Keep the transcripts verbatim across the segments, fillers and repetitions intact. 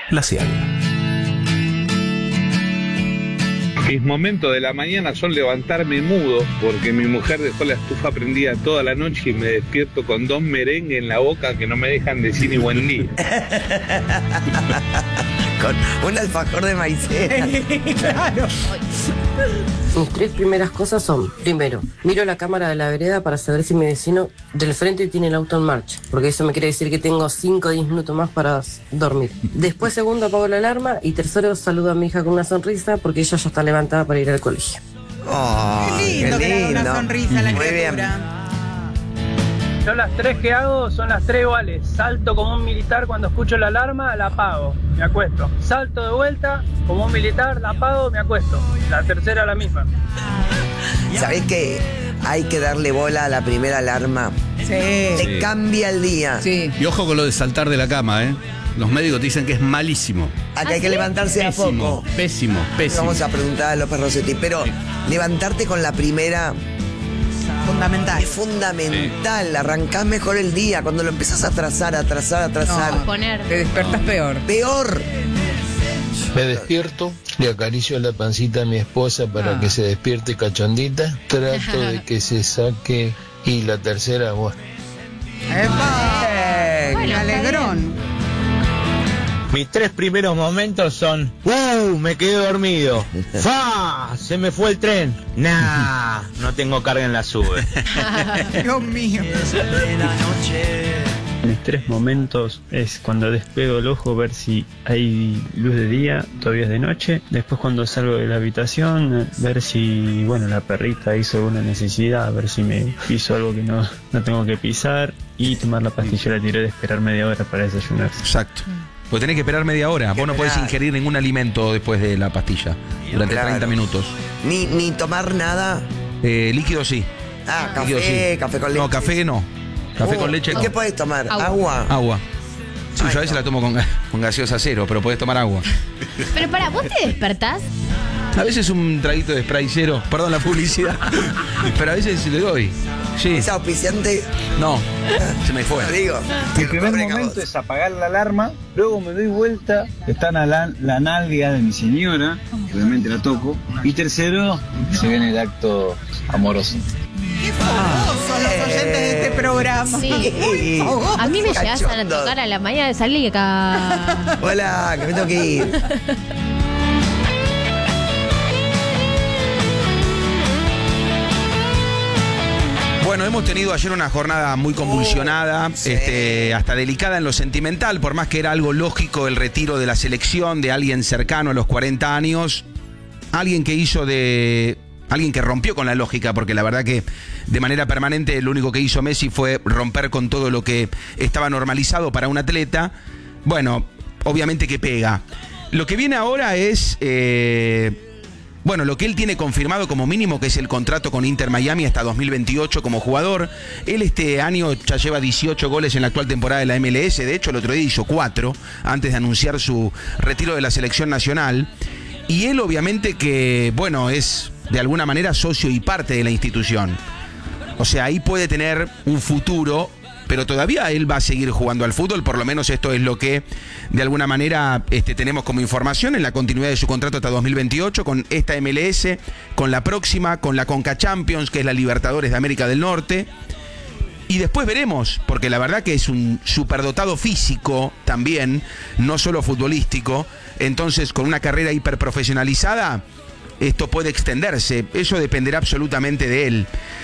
La Ciaga. Mis momentos de la mañana son levantarme mudo porque mi mujer dejó la estufa prendida toda la noche y me despierto con dos merengues en la boca que no me dejan decir ni buen día. Con un alfajor de maicena. Claro. Mis tres primeras cosas son, primero, miro la cámara de la vereda para saber si mi vecino del frente tiene el auto en marcha, porque eso me quiere decir que tengo cinco o diez minutos más para dormir. Después, segundo, apago la alarma y tercero, saludo a mi hija con una sonrisa porque ella ya está levantada para ir al colegio. Oh, Qué lindo, qué que le haga lindo. una sonrisa a la Muy criatura. bien. Yo las tres que hago son las tres iguales. Salto como un militar cuando escucho la alarma, la apago, me acuesto. Salto de vuelta, como un militar, la apago, me acuesto. La tercera la misma. ¿Sabés que hay que darle bola a la primera alarma? Sí. Te Sí. cambia el día. Sí. Y ojo con lo de saltar de la cama, ¿eh? Los médicos te dicen que es malísimo. Acá hay que levantarse a Pésimo, poco. pésimo, pésimo. Vamos a preguntar a López Rossetti, pero levantarte con la primera Fundamental. es fundamental. Arrancás mejor el día cuando lo empezás a atrasar, a atrasar, a atrasar. No. Poner. Te despertas peor. Peor. Me despierto, le acaricio la pancita a mi esposa para Ah. que se despierte cachondita. Trato de que se saque. Y la tercera, bueno. ¡Epa! Bueno, Alegrón. Mis tres primeros momentos son: ¡Uh! Me quedé dormido. ¡Fa! Se me fue el tren. Nah, no tengo carga en la sube. Dios mío. Mis tres momentos es cuando despego el ojo, ver si hay luz de día, todavía es de noche. Después, cuando salgo de la habitación, ver si, bueno, la perrita hizo alguna necesidad, ver si me piso algo que no, no tengo que pisar. Y tomar la pastilla la tiré de esperar media hora para desayunar. Exacto. Pues tenés que esperar media hora. Vos no podés esperar. ingerir ningún alimento después de la pastilla. Durante Claro. treinta minutos. Ni, ni tomar nada. Eh, líquido sí. Ah, Líquido café, sí. café con leche. No, café no. Café Oh, con leche ¿y no. qué podés tomar? Agua. Agua. Agua. Sí, Ay, yo a veces no. la tomo con, con gaseosa cero, pero podés tomar agua. Pero para, ¿vos te despertás? A veces un traguito de spray cero. Perdón la publicidad. Pero a veces le doy. Sí. ¿Es auspiciante? No. Se me fue. Lo digo. Mi Que primer corre a momento vos. es apagar la alarma, luego me doy vuelta, está la, la, la nalga de mi señora, que obviamente la toco, y tercero, se viene el acto amoroso. Qué famosos los oyentes de este programa. Sí. A mí me llegas a Cachondo. tocar a la mañana de salir acá. Hola, que me tengo que ir. Bueno, hemos tenido ayer una jornada muy convulsionada, Oh, sí. este, hasta delicada en lo sentimental, por más que era algo lógico el retiro de la selección de alguien cercano a los cuarenta años, alguien que hizo de... Alguien que rompió con la lógica, porque la verdad que de manera permanente lo único que hizo Messi fue romper con todo lo que estaba normalizado para un atleta. Bueno, obviamente que pega. Lo que viene ahora es... eh, Bueno, lo que él tiene confirmado como mínimo, que es el contrato con Inter Miami hasta dos mil veintiocho como jugador. Él este año ya lleva dieciocho goles en la actual temporada de la M L S. De hecho, el otro día hizo cuatro antes de anunciar su retiro de la selección nacional. Y él obviamente que, bueno, es de alguna manera socio y parte de la institución. O sea, ahí puede tener un futuro, pero todavía él va a seguir jugando al fútbol, por lo menos esto es lo que de alguna manera este, tenemos como información en la continuidad de su contrato hasta dos mil veintiocho, con esta M L S, con la próxima, con la Conca Champions, que es la Libertadores de América del Norte. Y después veremos, porque la verdad que es un superdotado físico también, no solo futbolístico. Entonces, con una carrera hiperprofesionalizada, esto puede extenderse. Eso dependerá absolutamente de él.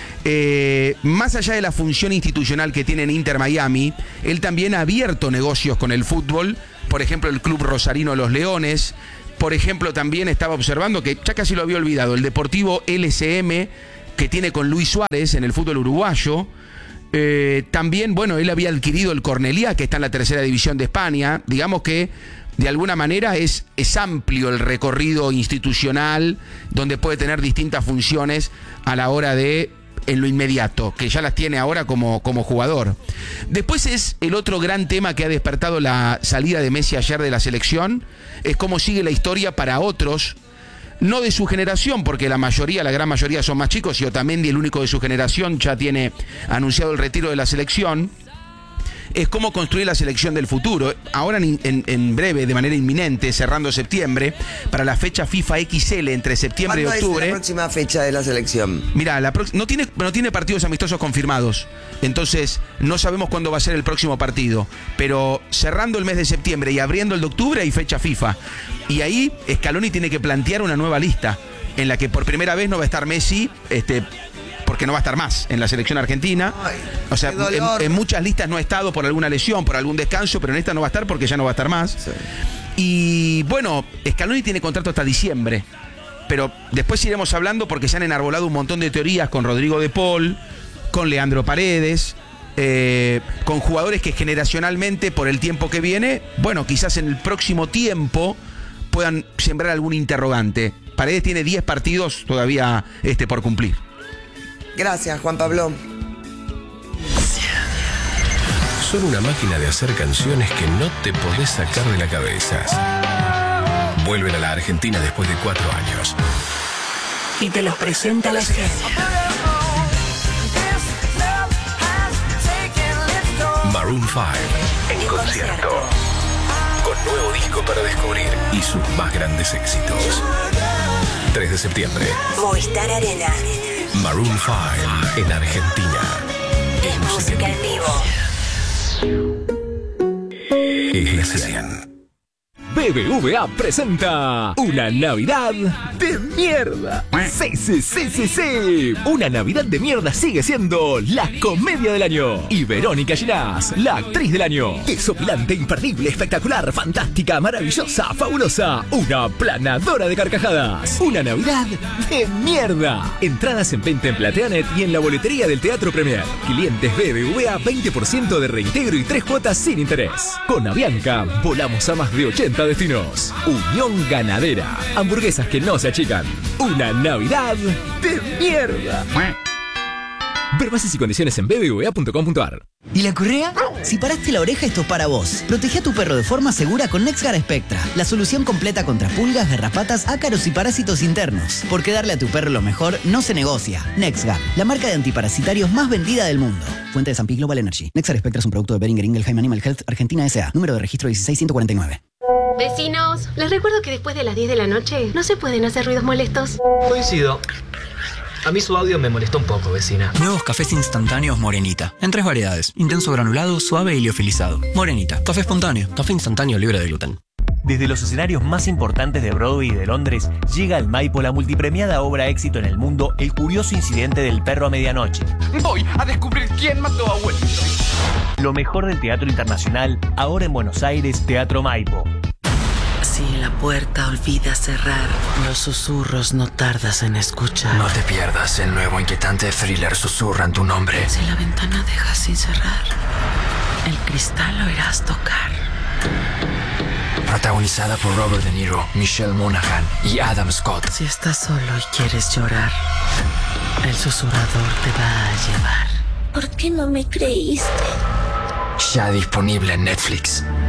Eh, más allá de la función institucional que tiene en Inter Miami, él también ha abierto negocios con el fútbol. Por ejemplo, el club rosarino Los Leones. Por ejemplo, también estaba observando, que ya casi lo había olvidado, el Deportivo L C M, que tiene con Luis Suárez en el fútbol uruguayo. Eh, también, bueno, él había adquirido el Cornellá, que está en la tercera división de España. Digamos que de alguna manera es, es amplio el recorrido institucional, donde puede tener distintas funciones a la hora de, en lo inmediato, que ya las tiene ahora como, como jugador. Después es el otro gran tema que ha despertado la salida de Messi ayer de la selección, es cómo sigue la historia para otros, no de su generación, porque la mayoría, la gran mayoría son más chicos, y Otamendi, el único de su generación, ya tiene anunciado el retiro de la selección. es cómo construir la selección del futuro. Ahora en, en, en breve, de manera inminente, cerrando septiembre, para la fecha FIFA X L entre septiembre y ¿Cuándo octubre. es la próxima fecha de la selección? Mira, la pro- no, tiene, no tiene partidos amistosos confirmados, entonces no sabemos cuándo va a ser el próximo partido, pero cerrando el mes de septiembre y abriendo el de octubre hay fecha FIFA. Y ahí Scaloni tiene que plantear una nueva lista en la que por primera vez no va a estar Messi, este, porque no va a estar más en la selección argentina. Ay, o sea, qué dolor. en, en muchas listas no ha estado por alguna lesión, por algún descanso, pero en esta no va a estar porque ya no va a estar más. Sí. Y bueno, Scaloni tiene contrato hasta diciembre, pero después iremos hablando porque se han enarbolado un montón de teorías con Rodrigo de Paul, con Leandro Paredes, eh, con jugadores que generacionalmente, por el tiempo que viene, bueno, quizás en el próximo tiempo puedan sembrar algún interrogante. Paredes tiene diez partidos todavía este, por cumplir. Gracias, Juan Pablo. Son una máquina de hacer canciones que no te podés sacar de la cabeza. Vuelven a la Argentina después de cuatro años. Y te los presenta la ciencia. Maroon cinco en concierto. Con nuevo disco para descubrir y sus más grandes éxitos. tres de septiembre. Movistar Arena. Maroon cinco en Argentina. Es música en vivo. Es la cien. B B V A presenta una Navidad de mierda. Sí, sí, sí, sí, sí. Una Navidad de mierda sigue siendo la comedia del año. Y Verónica Ginás, la actriz del año. Desopilante, imperdible, espectacular, fantástica, maravillosa, fabulosa. Una planadora de carcajadas. Una Navidad de mierda. Entradas en venta en Plateanet y en la boletería del Teatro Premier. Clientes B B V A, veinte por ciento de reintegro y tres cuotas sin interés. Con Avianca, volamos a más de ochenta destinos. Unión Ganadera. Hamburguesas que no se achican. Una Navidad de mierda. Ver bases y condiciones en b b v a punto com punto a r. ¿Y la correa? Si paraste la oreja, esto es para vos. Protege a tu perro de forma segura con NexGard Spectra, la solución completa contra pulgas, garrapatas, ácaros y parásitos internos. Porque darle a tu perro lo mejor no se negocia. NexGard, la marca de antiparasitarios más vendida del mundo. Fuente de San Pi Global Energy. NexGard Spectra es un producto de Boehringer Ingelheim Animal Health Argentina S A. Número de registro dieciséis ciento cuarenta y nueve. Vecinos, les recuerdo que después de las diez de la noche no se pueden hacer ruidos molestos. Coincido. A mí su audio me molestó un poco, vecina. Nuevos cafés instantáneos Morenita. En tres variedades. Intenso granulado, suave y liofilizado. Morenita. Café espontáneo. Café instantáneo libre de gluten. Desde los escenarios más importantes de Broadway y de Londres, llega al Maipo la multipremiada obra éxito en el mundo, El curioso incidente del perro a medianoche. Voy a descubrir quién mató a abuelito. Lo mejor del teatro internacional, ahora en Buenos Aires, Teatro Maipo. Si la puerta olvida cerrar, los susurros no tardas en escuchar. No te pierdas el nuevo inquietante thriller Susurra en tu nombre. Si la ventana deja sin cerrar, el cristal lo irás tocar. Protagonizada por Robert De Niro, Michelle Monaghan y Adam Scott. Si estás solo y quieres llorar, el susurrador te va a llevar. ¿Por qué no me creíste? Ya disponible en Netflix.